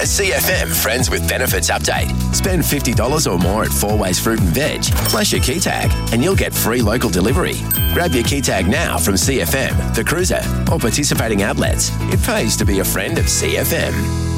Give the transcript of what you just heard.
A CFM Friends with Benefits update. Spend $50 or more at Four Ways Fruit and Veg, plus your key tag, and you'll get free local delivery. Grab your key tag now from CFM, The Cruiser, or participating outlets. It pays to be a friend of CFM.